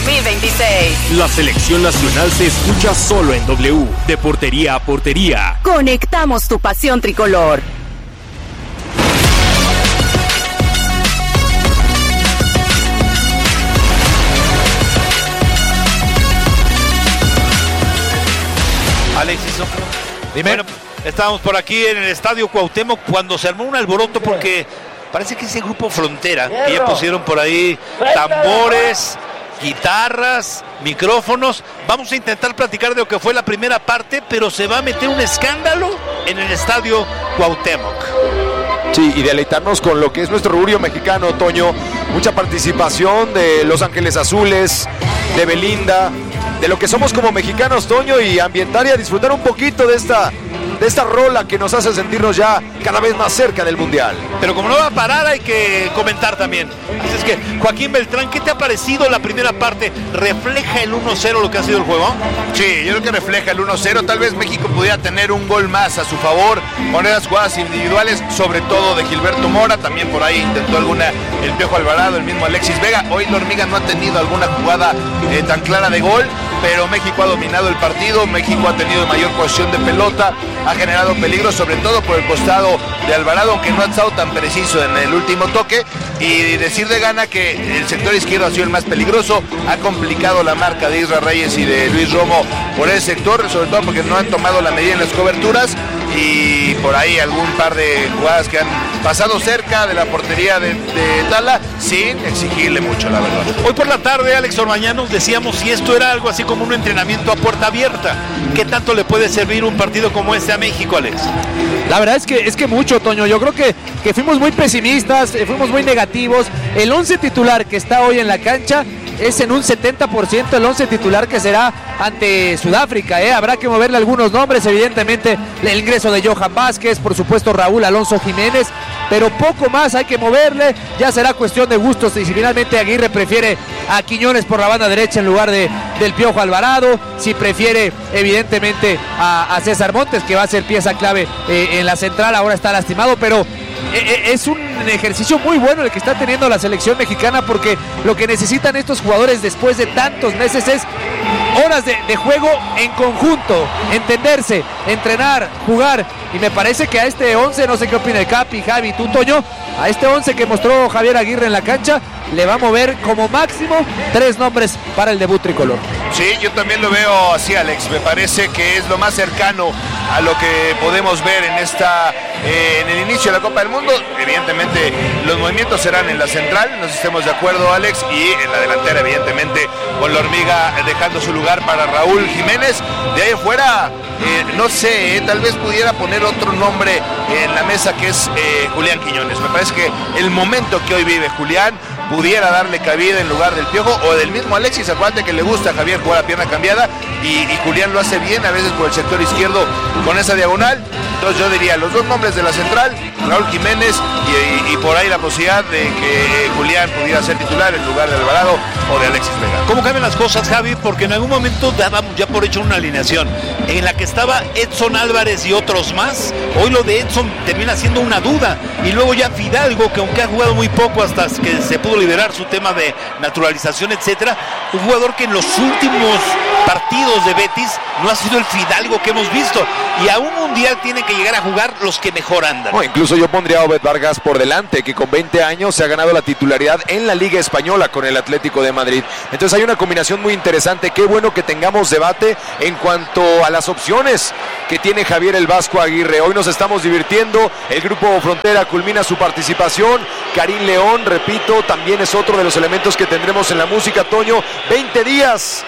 2026. La selección nacional se escucha solo en W, de portería a portería. Conectamos tu pasión tricolor. Alexis, dime. Bueno, estábamos por aquí en el Estadio Cuauhtémoc cuando se armó un alboroto porque parece que ese grupo Frontera, que ya pusieron por ahí tambores, guitarras, micrófonos. Vamos a intentar platicar de lo que fue la primera parte, pero se va a meter un escándalo en el Estadio Cuauhtémoc. Sí, y deleitarnos con lo que es nuestro orgullo mexicano, Toño. Mucha participación de Los Ángeles Azules, de Belinda, de lo que somos como mexicanos, Toño, y ambientar y a disfrutar un poquito de esta rola que nos hace sentirnos ya cada vez más cerca del Mundial. Pero como no va a parar, hay que comentar también. Así es que, Joaquín Beltrán, ¿qué te ha parecido la primera parte? ¿Refleja el 1-0 lo que ha sido el juego? Sí, yo creo que refleja el 1-0. Tal vez México pudiera tener un gol más a su favor con esas jugadas individuales, sobre todo de Gilberto Mora. También por ahí intentó alguna el Piojo Alvarado, el mismo Alexis Vega. Hoy la Hormiga no ha tenido alguna jugada tan clara de gol, pero México ha dominado el partido. México ha tenido mayor posesión de pelota, ha generado peligro, sobre todo por el costado de Alvarado, aunque no ha estado tan preciso en el último toque. Y decir de Gana que el sector izquierdo ha sido el más peligroso, ha complicado la marca de Isra Reyes y de Luis Romo por ese sector, sobre todo porque no han tomado la medida en las coberturas, y por ahí algún par de jugadas que han pasado cerca de la portería de Tala sin exigirle mucho, la verdad. Hoy por la tarde, Alex Orbañanos, decíamos si esto era algo así como un entrenamiento a puerta abierta. ¿Qué tanto le puede servir un partido como este a México, Alex? La verdad es que mucho, Toño. Yo creo que fuimos muy pesimistas, fuimos muy negativos. El 11 titular que está hoy en la cancha es en un 70% el 11 titular que será ante Sudáfrica. Habrá que moverle algunos nombres, evidentemente el ingreso de Johan Vázquez, por supuesto Raúl Alonso Jiménez, pero poco más hay que moverle. Ya será cuestión de gustos y si finalmente Aguirre prefiere a Quiñones por la banda derecha en lugar del Piojo Alvarado, si prefiere evidentemente a César Montes, que va a ser pieza clave en la central. Ahora está lastimado, pero es un ejercicio muy bueno el que está teniendo la selección mexicana, porque lo que necesitan estos jugadores después de tantos meses es horas de juego en conjunto, entenderse, entrenar, jugar, y me parece que a este 11, no sé qué opina el Capi, Javi, tú, Toño, a este 11 que mostró Javier Aguirre en la cancha, le va a mover como máximo 3 nombres para el debut tricolor. Sí, yo también lo veo así, Alex. Me parece que es lo más cercano a lo que podemos ver en el inicio de la Copa del Mundo. Evidentemente los movimientos serán en la central, nos estemos de acuerdo, Alex, y en la delantera, evidentemente, con la Hormiga dejando su lugar para Raúl Jiménez. De ahí afuera, no sé, tal vez pudiera poner otro nombre en la mesa, que es Julián Quiñones. Me parece que el momento que hoy vive Julián pudiera darle cabida en lugar del Piojo o del mismo Alexis. Acuérdate que le gusta a Javier jugar a pierna cambiada y Julián lo hace bien, a veces por el sector izquierdo con esa diagonal. Entonces yo diría los 2 nombres de la central, Raúl Jiménez, y por ahí la posibilidad de que Julián pudiera ser titular en lugar de Alvarado o de Alexis Vega. ¿Cómo cambian las cosas, Javi? Porque en algún momento dábamos ya por hecho una alineación en la que estaba Edson Álvarez y otros más. Hoy lo de Edson termina siendo una duda, y luego ya Fidalgo, que aunque ha jugado muy poco hasta que se pudo liberar su tema de naturalización, etcétera, un jugador que en los últimos partidos de Betis no ha sido el Fidalgo que hemos visto, y a un mundial tienen que llegar a jugar los que mejor andan. No, incluso yo pondría a Obed Vargas por delante, que con 20 años se ha ganado la titularidad en la Liga Española con el Atlético de Madrid. Entonces hay una combinación muy interesante. Qué bueno que tengamos debate en cuanto a las opciones que tiene Javier el Vasco Aguirre. Hoy nos estamos divirtiendo, el grupo Frontera culmina su participación. Karim León, repito, también es otro de los elementos que tendremos en la música, Toño. 20 días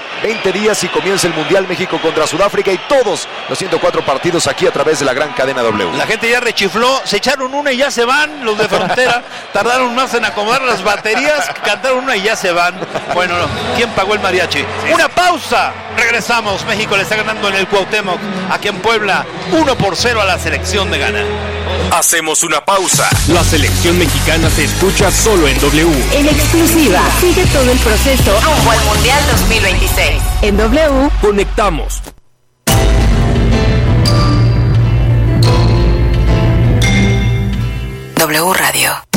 y comienza el Mundial, México contra Sudáfrica, y todos los 104 partidos aquí a través de la gran cadena W. La gente ya rechifló, se echaron una y ya se van. Los de Frontera tardaron más en acomodar las baterías, cantaron una y ya se van. Bueno, no. ¿Quién pagó el mariachi? Una pausa, regresamos. México le está ganando en el Cuauhtémoc, aquí en Puebla, 1-0 a la selección de Ghana. Hacemos una pausa. La selección mexicana se escucha solo en W. En exclusiva, sigue todo el proceso rumbo al Mundial 2026. En W, conectamos. W Radio.